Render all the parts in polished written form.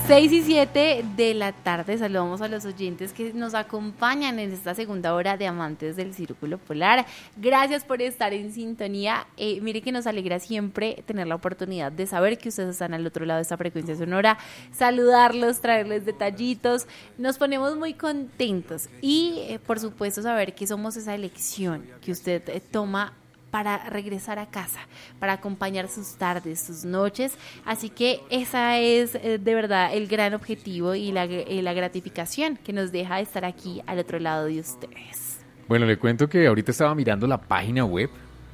6:07 de la tarde, saludamos a los oyentes que nos acompañan en esta segunda hora de Amantes del Círculo Polar. Gracias por estar en sintonía. Mire que nos alegra siempre tener la oportunidad de saber que ustedes están al otro lado de esta frecuencia sonora, saludarlos, traerles detallitos. Nos ponemos muy contentos y, por supuesto, saber que somos esa elección que usted toma para regresar a casa, para acompañar sus tardes, sus noches. Así que esa es de verdad el gran objetivo y la gratificación que nos deja estar aquí al otro lado de ustedes. Bueno, le cuento que ahorita estaba mirando la página web,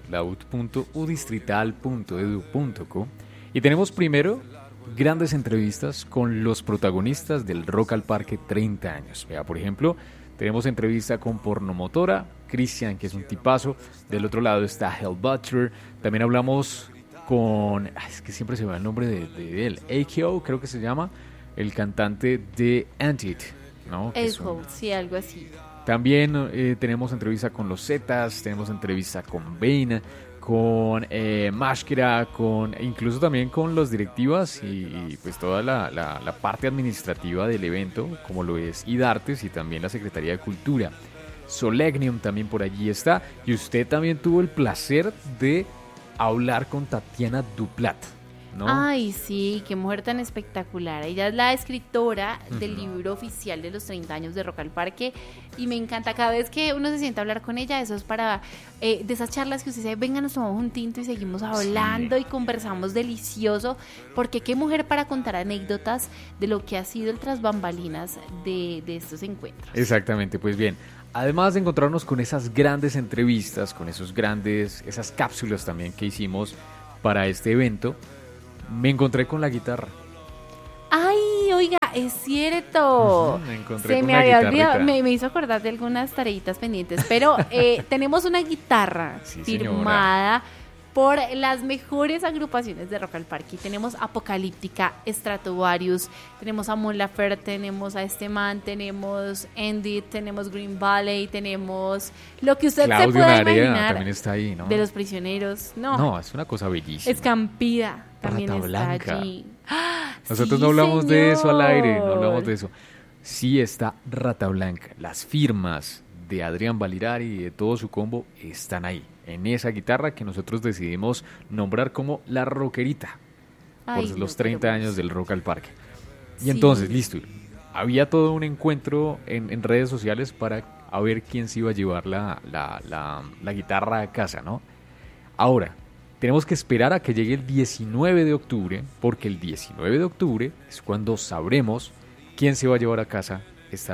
laud.udistrital.edu.co, y tenemos primero grandes entrevistas con los protagonistas del Rock al Parque 30 años. Vea, por ejemplo, tenemos entrevista con Pornomotora, Cristian, que es un tipazo. Del otro lado está Hell Butcher. También hablamos con... es que siempre se me va el nombre de él. A.K.O. creo que se llama. El cantante de Antit, ¿no? Sí, algo así. También tenemos entrevista con los Zetas. Tenemos entrevista con Bane, con Mashkira, incluso también con los directivas y pues toda la parte administrativa del evento, como lo es IDARTES y también la Secretaría de Cultura. Solegnium también por allí está, y usted también tuvo el placer de hablar con Tatiana Duplat, ¿no? Ay, sí, qué mujer tan espectacular. Ella es la escritora del libro oficial de los 30 años de Rock al Parque y me encanta cada vez que uno se sienta a hablar con ella. Eso es para de esas charlas que usted dice, venga, nos tomamos un tinto y seguimos hablando y conversamos delicioso, porque qué mujer para contar anécdotas de lo que ha sido el tras bambalinas de estos encuentros. Exactamente, pues bien, además de encontrarnos con esas grandes entrevistas, con esas cápsulas también que hicimos para este evento, me encontré con la guitarra. ¡Ay, oiga, es cierto! Me encontré Se con me una había guitarrita. olvidado, me hizo acordar de algunas tareitas pendientes, pero tenemos una guitarra firmada por las mejores agrupaciones de Rock al Parque. Tenemos Apocalíptica, Stratovarius, tenemos a Mon Laferte, tenemos a este man, tenemos Endit, tenemos Green Valley, tenemos lo que usted Claudio se pueda Narea imaginar también está ahí, ¿no? de Los Prisioneros. No, es una cosa bellísima. Escampida también Rata está Blanca. allí. Nosotros Sí, no hablamos de eso al aire, no señor. hablamos de eso. Sí está Rata Blanca, las firmas de Adrián Valirari y de todo su combo están ahí, en esa guitarra que nosotros decidimos nombrar como la Rockerita, por los 30 años del Rock al Parque. Y Sí. entonces, listo, había todo un encuentro en redes sociales para a ver quién se iba a llevar la guitarra a casa, ¿no? Ahora, tenemos que esperar a que llegue el 19 de octubre, porque el 19 de octubre es cuando sabremos quién se va a llevar a casa este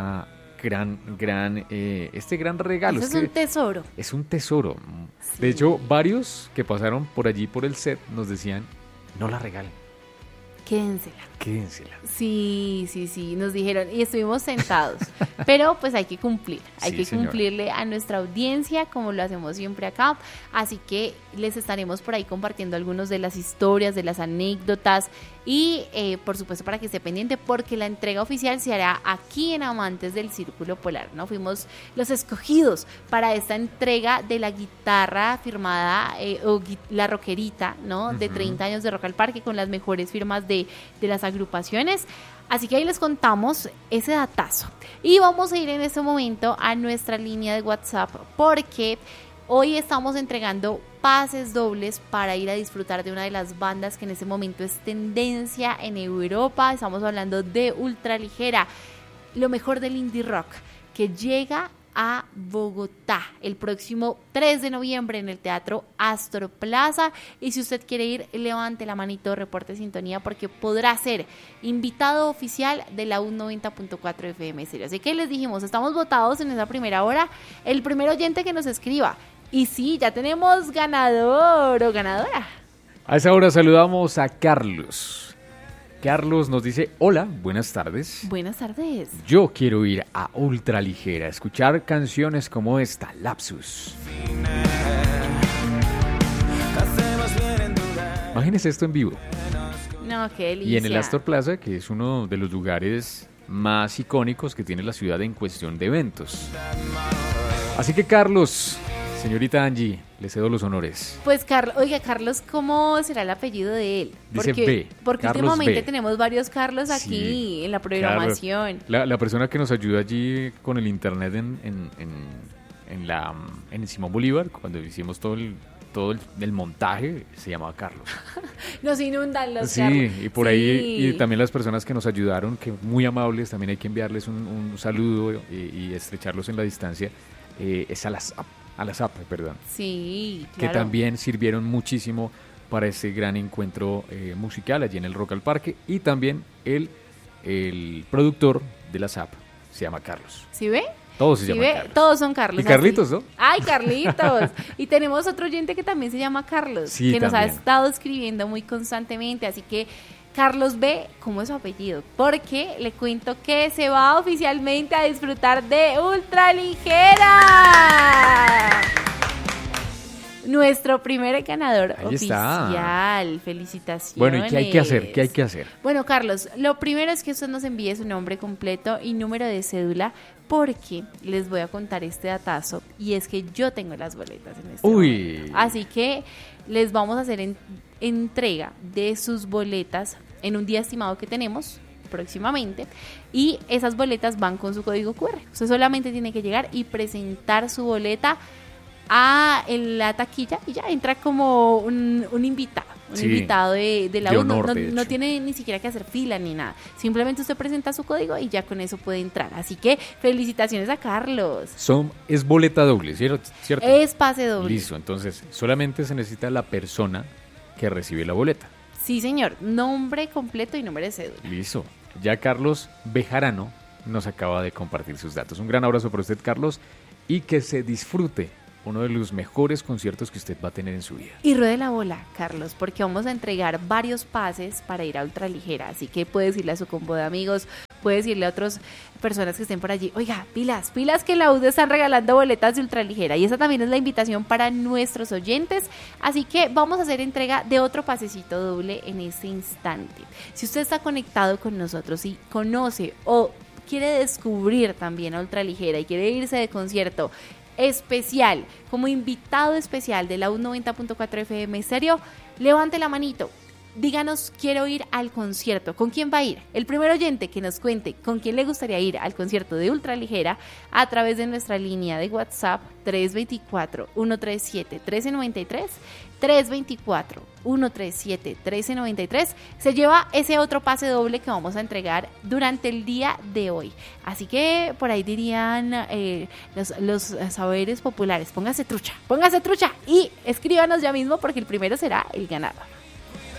gran regalo. Eso es un tesoro. Es un tesoro. Sí. De hecho, varios que pasaron por allí por el set nos decían, no la regalen, Quédensela. quédensela. Sí, nos dijeron y estuvimos sentados, pero pues hay que cumplir, hay Sí, que señora. cumplirle a nuestra audiencia como lo hacemos siempre acá, así que les estaremos por ahí compartiendo algunas de las historias, de las anécdotas y por supuesto para que esté pendiente porque la entrega oficial se hará aquí en Amantes del Círculo Polar, ¿no? Fuimos los escogidos para esta entrega de la guitarra firmada la rockerita, ¿no? De 30 años de Rock al Parque con las mejores firmas de las agrupaciones. Así que ahí les contamos ese datazo. Y vamos a ir en este momento a nuestra línea de WhatsApp porque hoy estamos entregando pases dobles para ir a disfrutar de una de las bandas que en ese momento es tendencia en Europa. Estamos hablando de Ultraligera, lo mejor del indie rock, que llega a Bogotá el próximo 3 de noviembre en el Teatro Astor Plaza. Y si usted quiere ir, levante la manito, reporte sintonía, porque podrá ser invitado oficial de la U90.4 FM Stereo. Así que les dijimos, estamos votados en esa primera hora. El primer oyente que nos escriba. Y sí, ya tenemos ganador o ganadora. A esa hora saludamos a Carlos. Carlos nos dice, hola, buenas tardes. Buenas tardes. Yo quiero ir a Ultraligera, escuchar canciones como esta, Lapsus. Imagínese esto en vivo. No, qué delicia. Y en el Astor Plaza, que es uno de los lugares más icónicos que tiene la ciudad en cuestión de eventos. Así que Carlos, señorita Angie, le cedo los honores. Pues oiga, Carlos, ¿cómo será el apellido de él? Dice B. Porque Carlos últimamente B. tenemos varios Carlos aquí Sí, en la programación. La persona que nos ayuda allí con el internet en Simón Bolívar, cuando hicimos todo el montaje, se llamaba Carlos. Nos inundan los Sí, Carlos. y por ahí, y también las personas que nos ayudaron, que muy amables, también hay que enviarles un saludo y estrecharlos en la distancia, es a la SAP, perdón. Sí, Que claro. también sirvieron muchísimo para ese gran encuentro musical allí en el Rock al Parque, y también el productor de la SAP se llama Carlos. ¿Sí ve? Todos se ¿Sí llaman ve? Carlos. Todos son Carlos. Y Carlitos, así. ¿no? ¡Ay, Carlitos! Y tenemos otro oyente que también se llama Carlos, Sí, que nos ha también. estado escribiendo muy constantemente, así que Carlos B, ¿cómo es su apellido? Porque le cuento que se va oficialmente a disfrutar de Ultraligera. Nuestro primer ganador Ahí está. oficial. Felicitaciones. Bueno, ¿y qué hay que hacer? ¿Qué hay que hacer? Bueno, Carlos, lo primero es que usted nos envíe su nombre completo y número de cédula, porque les voy a contar este datazo, y es que yo tengo las boletas en este Uy. momento. Así que les vamos a hacer entrega de sus boletas en un día estimado que tenemos próximamente, y esas boletas van con su código QR. Usted solamente tiene que llegar y presentar su boleta en la taquilla y ya entra como un invitado. Sí, Invitado de la de U. No, honor, no- de no hecho. tiene ni siquiera que hacer fila ni nada. Simplemente usted presenta su código y ya con eso puede entrar. Así que felicitaciones a Carlos. Es boleta doble, ¿cierto? Es pase doble. Listo, entonces solamente se necesita la persona que recibe la boleta. Sí, señor. Nombre completo y número de cédula. Listo. Ya Carlos Bejarano nos acaba de compartir sus datos. Un gran abrazo para usted, Carlos, y que se disfrute uno de los mejores conciertos que usted va a tener en su vida. Y ruede la bola, Carlos, porque vamos a entregar varios pases para ir a Ultraligera. Así que puede decirle a su combo de amigos, puede decirle a otras personas que estén por allí, oiga, pilas que en la UD están regalando boletas de Ultraligera. Y esa también es la invitación para nuestros oyentes. Así que vamos a hacer entrega de otro pasecito doble en este instante. Si usted está conectado con nosotros y conoce o quiere descubrir también a Ultraligera y quiere irse de concierto especial, como invitado especial de la U90.4 FM Stereo, levante la manito. Díganos, quiero ir al concierto. ¿Con quién va a ir? El primer oyente que nos cuente con quién le gustaría ir al concierto de Ultraligera a través de nuestra línea de WhatsApp 324-137-1393, 324-137-1393, se lleva ese otro pase doble que vamos a entregar durante el día de hoy. Así que por ahí dirían los saberes populares, póngase trucha y escríbanos ya mismo porque el primero será el ganador.